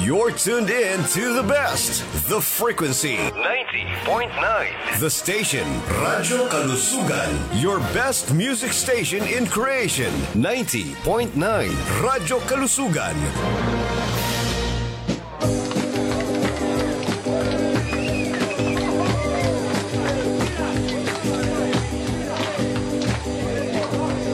You're tuned in to the best, the frequency 90.9, the station Radyo Kalusugan, your best music station in creation 90.9, Radyo Kalusugan.